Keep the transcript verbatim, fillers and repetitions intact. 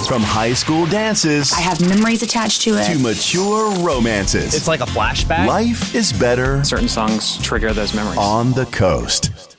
From high school dances I have memories attached to it. to mature romances. It's like a flashback. Life is better Certain songs trigger those memories. on the coast.